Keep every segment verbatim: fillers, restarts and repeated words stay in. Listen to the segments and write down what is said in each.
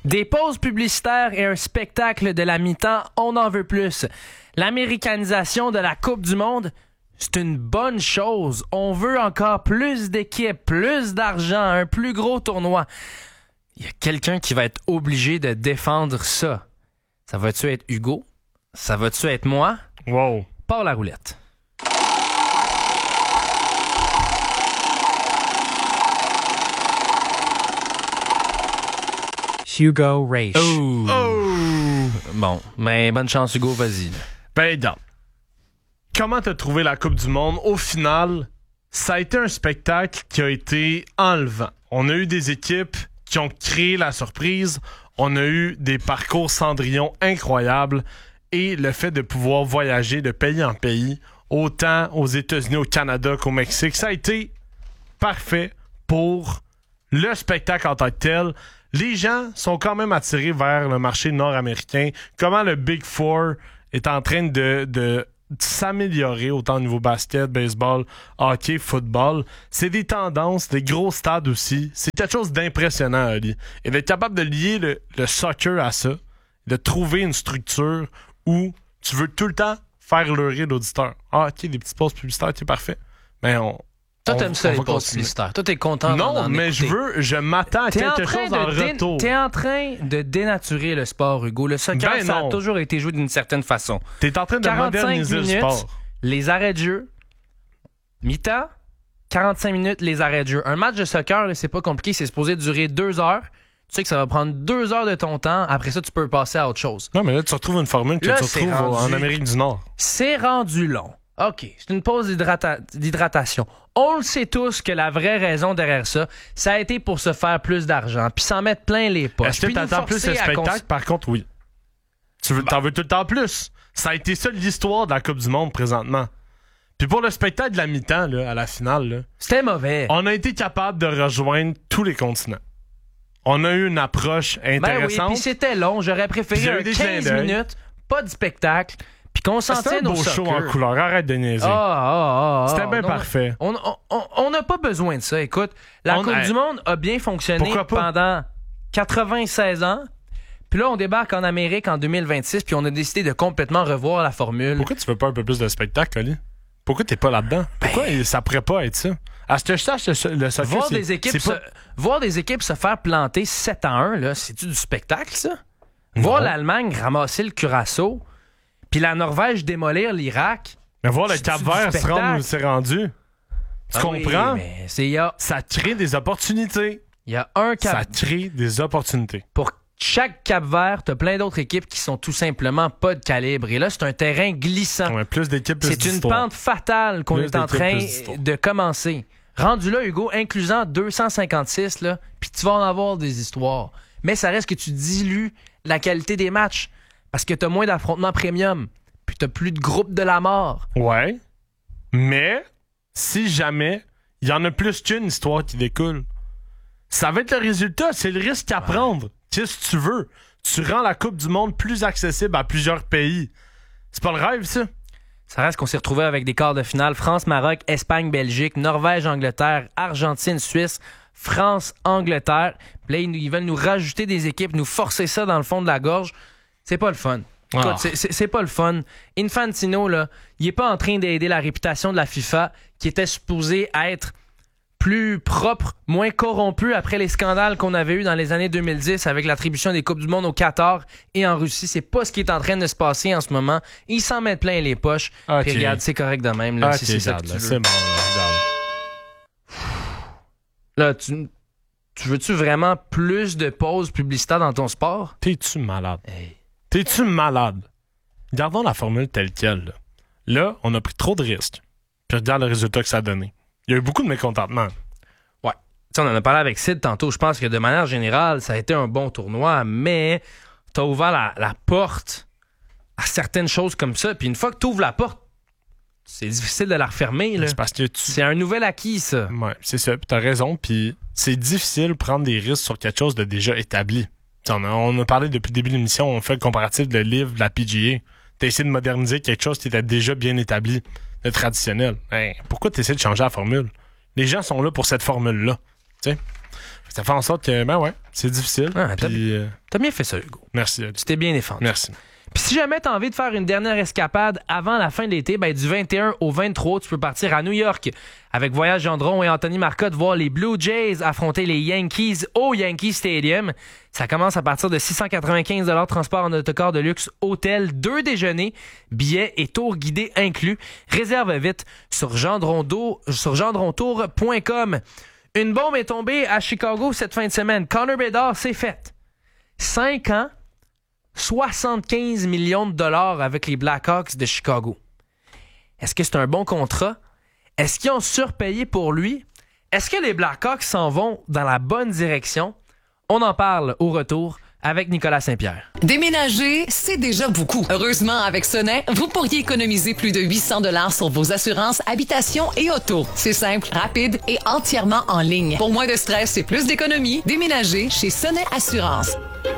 Des pauses publicitaires et un spectacle de la mi-temps, on en veut plus. L'américanisation de la Coupe du Monde, c'est une bonne chose. On veut encore plus d'équipes, plus d'argent, un plus gros tournoi. Il y a quelqu'un qui va être obligé de défendre ça. Ça va-tu être Hugo? Ça va-tu être moi? Wow. Part la roulette. Hugo Raiche. Oh. oh! Bon, mais bonne chance, Hugo, vas-y. Ben, non. Comment t'as trouvé la Coupe du Monde? Au final, ça a été un spectacle qui a été enlevant. On a eu des équipes qui ont créé la surprise. On a eu des parcours Cendrillon incroyables. Et le fait de pouvoir voyager de pays en pays, autant aux États-Unis, au Canada qu'au Mexique, ça a été parfait pour le spectacle en tant que tel. Les gens sont quand même attirés vers le marché nord-américain. Comment le Big Four est en train de, de s'améliorer, autant au niveau basket, baseball, hockey, football. C'est des tendances, des gros stades aussi. C'est quelque chose d'impressionnant, Ali. Et d'être capable de lier le, le soccer à ça, de trouver une structure où tu veux tout le temps faire leurrer l'auditeur. Ah, ok, des petites pauses publicitaires, c'est parfait. Mais on... Toi, on, t'aimes ça, on les va pauses continuer. publicitaires. Toi, t'es content Non, d'en mais écouter. je veux, je m'attends à T'es quelque en train chose en de dé- retour. T'es en train de dénaturer le sport, Hugo. Le soccer, Ben ça a non. toujours été joué d'une certaine façon. T'es en train de quarante-cinq moderniser minutes, le sport. Les arrêts de jeu, mi-temps, quarante-cinq minutes, les arrêts de jeu. Un match de soccer, là, c'est pas compliqué, c'est supposé durer deux heures. Tu sais que ça va prendre deux heures de ton temps. Après ça, tu peux passer à autre chose. Non, mais là, tu retrouves une formule que Là, tu c'est retrouves rendu- en Amérique du Nord. C'est rendu long. OK, c'est une pause d'hydrata- d'hydratation. On le sait tous que la vraie raison derrière ça, ça a été pour se faire plus d'argent, puis s'en mettre plein les poches. Est-ce que puis nous t'attends plus le forcer à spectacle? cons- Par contre, oui. Tu veux, t'en veux tout le temps plus. Ça a été ça l'histoire de la Coupe du Monde présentement. Puis pour le spectacle de la mi-temps, là, à la finale, là, C'était mauvais. on a été capable de rejoindre tous les continents. On a eu une approche Ben oui, intéressante. puis c'était long. J'aurais Puis il y préféré a eu un des clins quinze d'œil. minutes, pas de spectacle, puis qu'on s'en C'était un tienne au beau show en soccer. couleur. Arrête de niaiser. Ah, ah, ah, C'était ah, bien non, parfait. On on- on- on n'a pas besoin de ça. Écoute, la On- Coupe hey, du Monde a bien fonctionné pourquoi pas? pendant quatre-vingt-seize ans. Puis là, on débarque en Amérique en deux mille vingt-six, puis on a décidé de complètement revoir la formule. Pourquoi tu veux pas un peu plus de spectacle, Oli? Pourquoi t'es pas là-dedans? Pourquoi ça pourrait pas être ça? À ce que je sache, le, le soccer, Voir c'est, des, équipes c'est se, pas... voir des équipes se faire planter sept à un, là, c'est-tu du spectacle, ça? Non. Voir l'Allemagne ramasser le Curaçao, puis la Norvège démolir l'Irak. Mais voir le C'est-tu Cap-Vert du se rendre où spectacle? c'est rendu. Tu Ah oui, comprends? mais c'est- il y a, Ça crée des opportunités. il y a un Ça Cap. crée des opportunités. Pour chaque Cap-Vert, t'as plein d'autres équipes qui sont tout simplement pas de calibre. Et là, c'est un terrain glissant. Ouais, plus d'équipes, plus C'est une d'histoire. pente fatale qu'on Plus est en d'équipes, train plus d'histoire. de commencer. Rendu là, Hugo, inclusant deux cent cinquante-six, là, puis tu vas en avoir des histoires. Mais ça reste que tu dilues la qualité des matchs parce que t'as moins d'affrontements premium, puis t'as plus de groupe de la mort. Ouais. Mais, si jamais, il y en a plus qu'une histoire qui découle. Ça va être le résultat. C'est le risque à prendre. Qu'est-ce que tu veux? Tu rends la Coupe du Monde plus accessible à plusieurs pays. C'est pas le rêve, ça? Ça reste qu'on s'est retrouvé avec des quarts de finale. France, Maroc, Espagne, Belgique, Norvège, Angleterre, Argentine, Suisse, France, Angleterre. Puis là, ils, nous- ils veulent nous rajouter des équipes, nous forcer ça dans le fond de la gorge. C'est pas le fun. Écoute, Ah. c'est- c'est c'est pas le fun. Infantino, là, il est pas en train d'aider la réputation de la FIFA, qui était supposée être plus propre, moins corrompu après les scandales qu'on avait eus dans les années deux mille dix avec l'attribution des Coupes du Monde au Qatar et en Russie. C'est pas ce qui est en train de se passer en ce moment. Ils s'en mettent plein les poches. Ok. Puis regarde, c'est correct de même. Là, Ok, si c'est ça que regarde, tu là, veux. c'est bon, là, regarde. Là, tu, tu veux-tu vraiment plus de pauses publicitaires dans ton sport? T'es-tu malade? Hey. T'es-tu malade? Gardons la formule telle quelle. Là, là on a pris trop de risques. Puis regarde le résultat que ça a donné. Il y a eu beaucoup de mécontentement. Ouais. T'sais, on en a parlé avec Sid tantôt. Je pense que de manière générale, ça a été un bon tournoi, mais t'as ouvert la, la porte à certaines choses comme ça. Puis une fois que t'ouvres la porte, c'est difficile de la refermer. Là. C'est parce que tu... C'est un nouvel acquis, ça. Ouais, c'est ça. Puis t'as raison. Puis c'est difficile de prendre des risques sur quelque chose de déjà établi. T'sais, on a, on a parlé depuis le début de l'émission, on fait le comparatif de livre de la P G A. T'as essayé de moderniser quelque chose qui était déjà bien établi, de traditionnel. Hey, pourquoi t'essaies de changer la formule? Les gens sont là pour cette formule-là. T'sais? Ça fait en sorte que, ben ouais, c'est difficile. Ah, t'as, puis, euh, t'as bien fait ça, Hugo. merci. Tu t'es bien défendu. Merci. Puis si jamais t'as envie de faire une dernière escapade avant la fin de l'été, ben du vingt et un au vingt-trois, tu peux partir à New York avec Voyage Gendron et Anthony Marcotte voir les Blue Jays affronter les Yankees au Yankee Stadium. Ça commence à partir de six cent quatre-vingt-quinze dollars transport en autocar de luxe, hôtel, deux déjeuners, billets et tours guidés inclus. Réserve vite sur gendrontour, sur gendrontour point com. Une bombe est tombée à Chicago cette fin de semaine. Connor Bedard, c'est fait. Cinq ans, soixante-quinze millions de dollars avec les Blackhawks de Chicago. Est-ce que c'est un bon contrat? Est-ce qu'ils ont surpayé pour lui? Est-ce que les Blackhawks s'en vont dans la bonne direction? On en parle au retour avec Nicolas Saint-Pierre. Déménager, c'est déjà beaucoup. Heureusement, avec Sonnet, vous pourriez économiser plus de huit cents dollars sur vos assurances, habitation et auto. C'est simple, rapide et entièrement en ligne. Pour moins de stress et plus d'économie, déménagez chez Sonnet Assurance.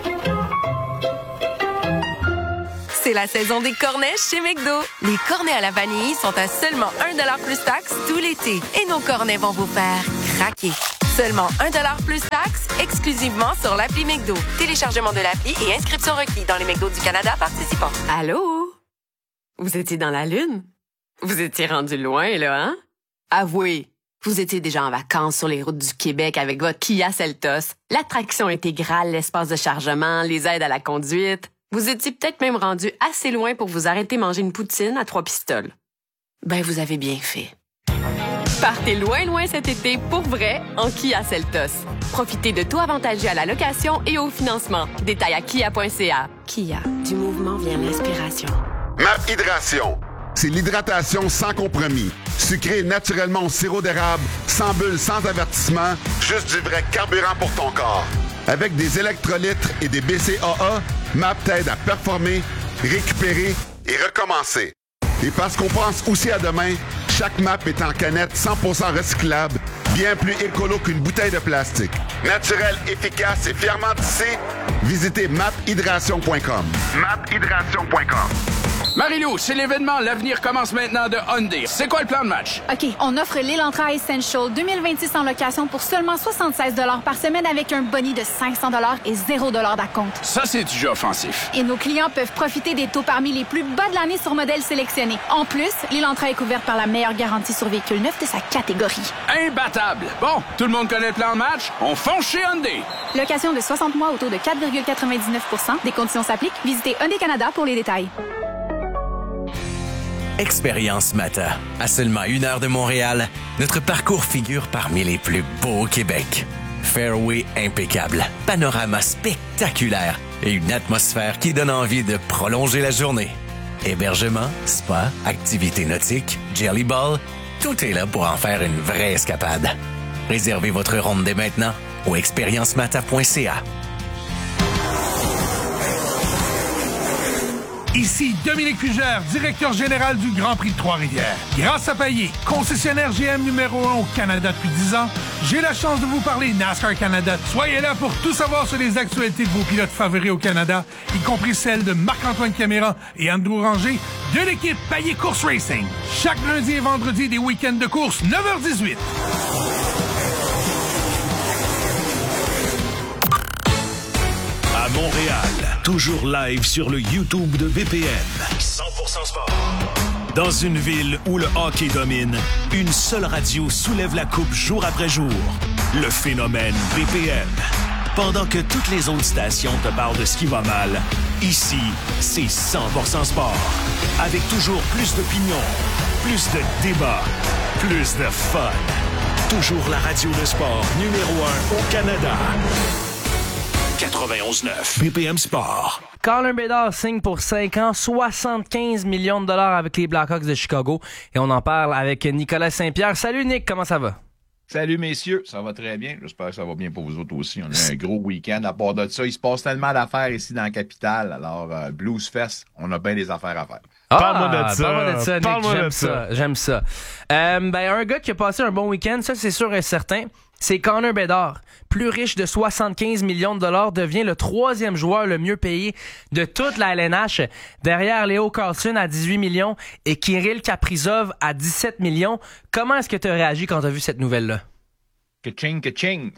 C'est la saison des cornets chez McDo. Les cornets à la vanille sont à seulement un dollar plus taxe tout l'été. Et nos cornets vont vous faire craquer. Seulement un dollar plus taxe, exclusivement sur l'appli McDo. Téléchargement de l'appli et inscription requis dans les McDo du Canada participants. Allô? Vous étiez dans la Lune? Vous étiez rendu loin, là, hein? Avouez, vous étiez déjà en vacances sur les routes du Québec avec votre Kia Seltos, l'attraction intégrale, l'espace de chargement, les aides à la conduite. Vous étiez peut-être même rendu assez loin pour vous arrêter manger une poutine à trois pistoles. Ben, vous avez bien fait. Partez loin, loin cet été pour vrai en Kia Seltos. Profitez de taux avantageux à la location et au financement. Détails à kia point c a. Kia, du mouvement vient l'inspiration. MAP Hydration. C'est l'hydratation sans compromis. Sucré naturellement au sirop d'érable, sans bulles, sans avertissement, juste du vrai carburant pour ton corps. Avec des électrolytes et des B C A A, MAP t'aide à performer, récupérer et recommencer. Et parce qu'on pense aussi à demain, chaque MAP est en canette cent pour cent recyclable, bien plus écolo qu'une bouteille de plastique. Naturel, efficace et fièrement tissé, visitez map hydration point com. map hydration point com. Marie-Lou, c'est l'événement L'avenir commence maintenant de Hyundai. C'est quoi le plan de match? OK, on offre l'Elantra Essential deux mille vingt-six en location pour seulement soixante-seize dollars par semaine avec un boni de cinq cents dollars et zéro dollars d'acompte. Ça, c'est du jeu offensif. Et nos clients peuvent profiter des taux parmi les plus bas de l'année sur modèles sélectionnés. En plus, l'Elantra est couverte par la meilleure garantie sur véhicule neuf de sa catégorie. Imbattable! Bon, tout le monde connaît le plan de match? On fonce chez Hyundai! Location de soixante mois au taux de quatre virgule quatre-vingt-dix-neuf pour cent. Des conditions s'appliquent. Visitez Hyundai Canada pour les détails. Expérience Mata. À seulement une heure de Montréal, notre parcours figure parmi les plus beaux au Québec. Fairway impeccable, panorama spectaculaire et une atmosphère qui donne envie de prolonger la journée. Hébergement, spa, activités nautiques, jelly ball, tout est là pour en faire une vraie escapade. Réservez votre ronde dès maintenant au expérience mata point c a. Ici Dominique Fugère, directeur général du Grand Prix de Trois-Rivières. Grâce à Payet, concessionnaire G M numéro un au Canada depuis dix ans, j'ai la chance de vous parler NASCAR Canada. Soyez là pour tout savoir sur les actualités de vos pilotes favoris au Canada, y compris celles de Marc-Antoine Caméra et Andrew Ranger de l'équipe Payet Course Racing. Chaque lundi et vendredi des week-ends de course, neuf heures dix-huit. À Montréal, toujours live sur le YouTube de V P N. cent pour cent sport. Dans une ville où le hockey domine, une seule radio soulève la coupe jour après jour. Le phénomène V P N. Pendant que toutes les autres stations te parlent de ce qui va mal, ici, c'est cent pour cent sport. Avec toujours plus d'opinions, plus de débats, plus de fun. Toujours la radio de sport numéro un au Canada. quatre-vingt-onze neuf B P M Sport. Connor Bedard signe pour cinq ans, soixante-quinze millions de dollars avec les Blackhawks de Chicago. Et on en parle avec Nicolas Saint-Pierre. Salut Nick, comment ça va? Salut messieurs, ça va très bien. J'espère que ça va bien pour vous autres aussi. On a un gros week-end. À part de ça, il se passe tellement d'affaires ici dans la capitale. Alors, euh, Blues Fest, on a bien des affaires à faire. Ah, Parle-moi de ça. Parle-moi de ça, Nick. Parle-moi J'aime de ça. ça. J'aime ça. Euh, ben, un gars qui a passé un bon week-end, ça c'est sûr et certain, c'est Connor Bedard. Plus riche de soixante-quinze millions de dollars, devient le troisième joueur le mieux payé de toute la L N H, derrière Leo Carlson à dix-huit millions et Kirill Kaprizov à dix-sept millions. Comment est-ce que tu as réagi quand tu as vu cette nouvelle-là? ka-ching, ka-ching.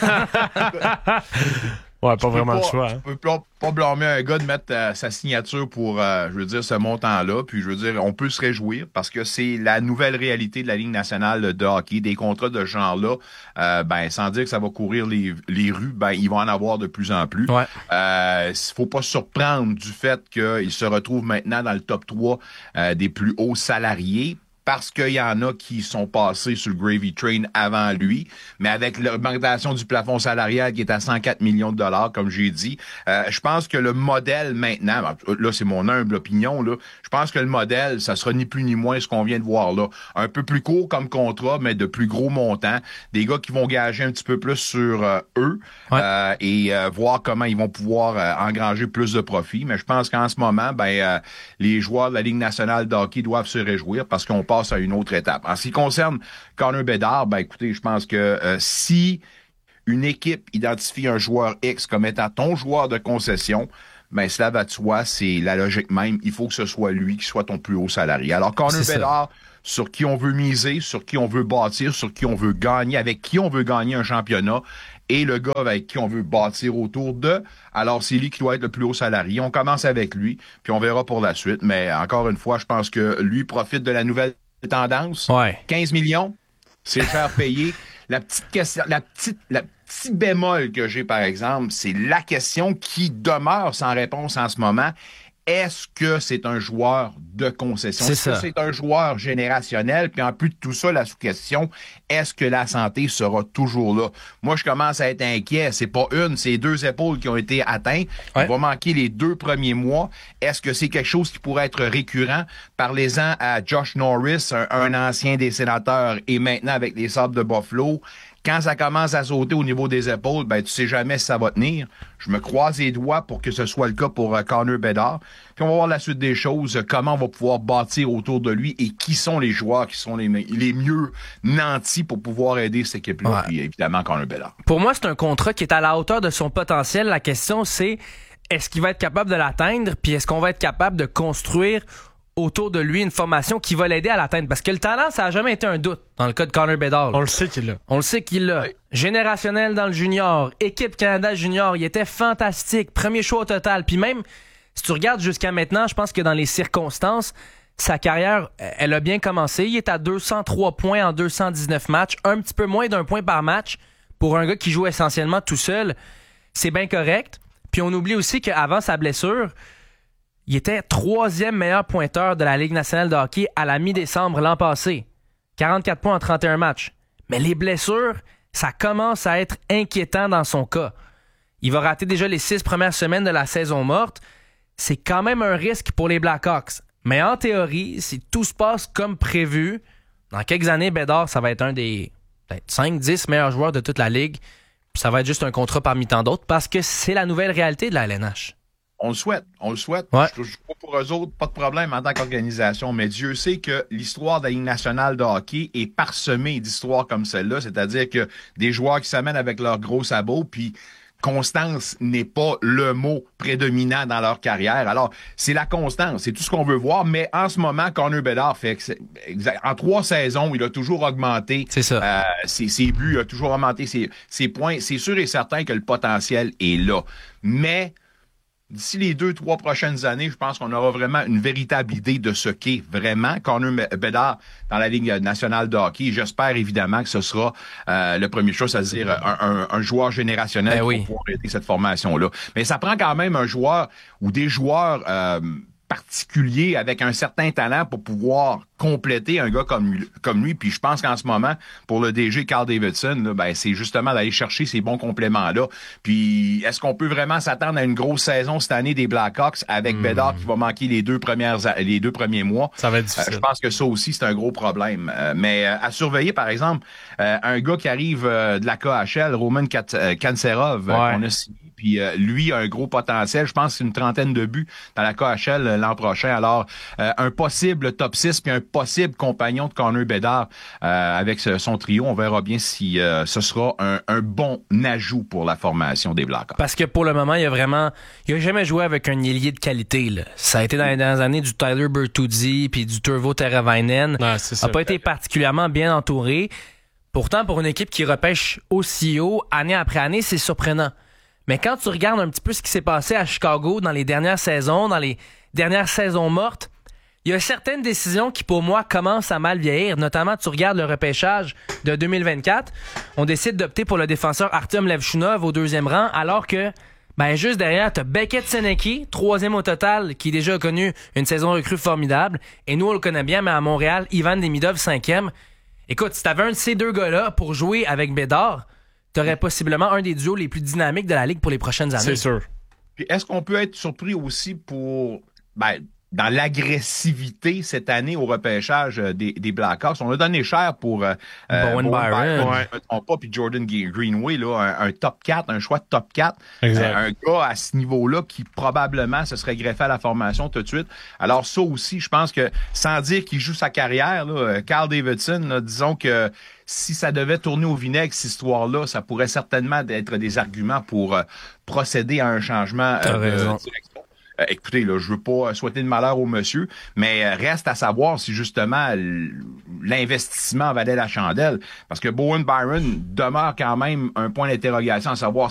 Ouais, pas tu vraiment pas, le choix. Tu Hein. peux pas, pas blâmer un gars de mettre euh, sa signature pour, euh, je veux dire, ce montant-là. Puis, je veux dire, on peut se réjouir parce que c'est la nouvelle réalité de la Ligue nationale de hockey. Des contrats de ce genre-là, euh, ben, sans dire que ça va courir les, les rues, ben, ils vont en avoir de plus en plus. Ouais. Euh, faut pas se surprendre du fait qu'il se retrouve maintenant dans le top trois euh, des plus hauts salariés. Parce qu'il y en a qui sont passés sur le Gravy Train avant lui, mais avec l'augmentation du plafond salarial qui est à cent quatre millions de dollars, comme j'ai dit, euh, je pense que le modèle maintenant, là c'est mon humble opinion, là, je pense que le modèle, ça sera ni plus ni moins ce qu'on vient de voir là. Un peu plus court comme contrat, mais de plus gros montants. Des gars qui vont gager un petit peu plus sur euh, eux ouais. euh, et euh, voir comment ils vont pouvoir euh, engranger plus de profits. Mais je pense qu'en ce moment, ben euh, les joueurs de la Ligue nationale de hockey doivent se réjouir parce qu'on passe à une autre étape. En ce qui concerne Connor Bedard, ben écoutez, je pense que euh, si une équipe identifie un joueur X comme étant ton joueur de concession, ben cela va de soi, c'est la logique même. Il faut que ce soit lui qui soit ton plus haut salarié. Alors Connor Bedard, sur qui on veut miser, sur qui on veut bâtir, sur qui on veut gagner, avec qui on veut gagner un championnat, et le gars avec qui on veut bâtir autour d'eux, alors c'est lui qui doit être le plus haut salarié. On commence avec lui, puis on verra pour la suite. Mais encore une fois, je pense que lui profite de la nouvelle tendance. Ouais. quinze millions, c'est cher payé. La petite question, la petite, la petit bémol que j'ai, par exemple, c'est la question qui demeure sans réponse en ce moment. Est-ce que c'est un joueur de concession? C'est Est-ce ça. que c'est un joueur générationnel? Puis en plus de tout ça, la sous-question, est-ce que la santé sera toujours là? Moi, je commence à être inquiet. C'est pas une, c'est deux épaules qui ont été atteintes. Ouais. Il va manquer les deux premiers mois. Est-ce que c'est quelque chose qui pourrait être récurrent? Parlez-en à Josh Norris, un, un ancien des Sénateurs et maintenant avec les Sabres de Buffalo. Quand ça commence à sauter au niveau des épaules, ben tu sais jamais si ça va tenir. Je me croise les doigts pour que ce soit le cas pour uh, Connor Bedard. Puis on va voir la suite des choses, comment on va pouvoir bâtir autour de lui et qui sont les joueurs qui sont les, les mieux nantis pour pouvoir aider cette équipe-là. Ouais. Puis évidemment, Connor Bedard. Pour moi, c'est un contrat qui est à la hauteur de son potentiel. La question, c'est est-ce qu'il va être capable de l'atteindre? Puis est-ce qu'on va être capable de construire autour de lui une formation qui va l'aider à l'atteindre? Parce que le talent, ça n'a jamais été un doute dans le cas de Connor Bedard. On le sait qu'il l'a. On le sait qu'il l'a. Oui. Générationnel dans le junior, équipe Canada junior, il était fantastique, premier choix au total. Puis même, si tu regardes jusqu'à maintenant, je pense que dans les circonstances, sa carrière, elle a bien commencé. Il est à deux cent trois points en deux cent dix-neuf matchs, un petit peu moins d'un point par match pour un gars qui joue essentiellement tout seul. C'est bien correct. Puis on oublie aussi qu'avant sa blessure, il était troisième meilleur pointeur de la Ligue nationale de hockey à la mi-décembre l'an passé. quarante-quatre points en trente et un matchs. Mais les blessures, ça commence à être inquiétant dans son cas. Il va rater déjà les six premières semaines de la saison morte. C'est quand même un risque pour les Blackhawks. Mais en théorie, si tout se passe comme prévu, dans quelques années, Bedard, ça va être un des peut-être cinq dix meilleurs joueurs de toute la Ligue. Puis ça va être juste un contrat parmi tant d'autres parce que c'est la nouvelle réalité de la L N H. On le souhaite, on le souhaite. Ouais. Je, je crois pour eux autres, pas de problème en tant qu'organisation, mais Dieu sait que l'histoire de la Ligue nationale de hockey est parsemée d'histoires comme celle-là, c'est-à-dire que des joueurs qui s'amènent avec leurs gros sabots, puis constance n'est pas le mot prédominant dans leur carrière. Alors, c'est la constance, c'est tout ce qu'on veut voir, mais en ce moment, Connor Bedard fait exact, en trois saisons, il a toujours augmenté c'est ça. Euh, ses, ses buts, il a toujours augmenté ses, ses points. C'est sûr et certain que le potentiel est là. Mais d'ici les deux, trois prochaines années, je pense qu'on aura vraiment une véritable idée de ce qu'est vraiment Connor Bedard dans la Ligue nationale de hockey. J'espère évidemment que ce sera euh, le premier choix, c'est-à-dire un, un, un joueur générationnel ben oui. pour pouvoir aider cette formation-là. Mais ça prend quand même un joueur ou des joueurs euh, particulier avec un certain talent pour pouvoir compléter un gars comme lui. Comme lui. Puis je pense qu'en ce moment, pour le D G Carl Davidson, là, ben, c'est justement d'aller chercher ces bons compléments-là. Puis est-ce qu'on peut vraiment s'attendre à une grosse saison cette année des Blackhawks avec mmh. Bedard qui va manquer les deux premières les deux premiers mois? Ça va être difficile. Euh, je pense que ça aussi, c'est un gros problème. Euh, mais euh, à surveiller, par exemple, euh, un gars qui arrive euh, de la K H L, Roman Kat- euh, Kanserov, ouais. euh, qu'on a signé. Puis euh, lui a un gros potentiel. Je pense que c'est une trentaine de buts dans la K H L euh, l'an prochain. Alors, euh, un possible top six puis un possible compagnon de Connor Bedard euh, avec ce, son trio. On verra bien si euh, ce sera un, un bon ajout pour la formation des Blackhawks. Parce que pour le moment, il a vraiment... Il a jamais joué avec un ailier de qualité. Là. Ça a été dans les dernières années du Tyler Bertuzzi puis du Turvo Teravainen. Ouais, c'est ça. n'a pas été particulièrement bien entouré. Pourtant, pour une équipe qui repêche aussi haut, année après année, c'est surprenant. Mais quand tu regardes un petit peu ce qui s'est passé à Chicago dans les dernières saisons, dans les dernières saisons mortes, il y a certaines décisions qui, pour moi, commencent à mal vieillir. Notamment, tu regardes le repêchage de deux mille vingt-quatre. On décide d'opter pour le défenseur Artem Levchunov au deuxième rang, alors que, ben, juste derrière, t'as Beckett Senecki, troisième au total, qui déjà a connu une saison recrue formidable. Et nous, on le connaît bien, mais à Montréal, Ivan Demidov, cinquième. Écoute, si t'avais un de ces deux gars-là pour jouer avec Bédard, t'aurais possiblement un des duos les plus dynamiques de la Ligue pour les prochaines années. C'est sûr. Puis est-ce qu'on peut être surpris aussi pour... Ben, dans l'agressivité cette année au repêchage des, des Blackhawks? On a donné cher pour euh, Bowen Byron, ouais. Je me trompe pas, puis Jordan Greenway, là, un, un top quatre, un choix de top quatre. Exact. Euh, un gars à ce niveau-là qui probablement se serait greffé à la formation tout de suite. Alors ça aussi, je pense que, sans dire qu'il joue sa carrière, là, Carl Davidson, là, disons que si ça devait tourner au vinaigre, cette histoire-là, ça pourrait certainement être des arguments pour euh, procéder à un changement euh, de direction. Euh, écoutez, là, je veux pas souhaiter de malheur au monsieur, mais reste à savoir si justement l'investissement valait la chandelle. Parce que Bowen Byron demeure quand même un point d'interrogation à savoir